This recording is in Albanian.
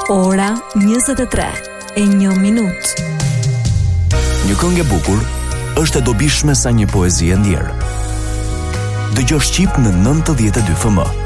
Ora 23:01. Një këngë e bukur është e dobishme sa një poezi e ndjerë. Dëgjo Shqip në 92 FM.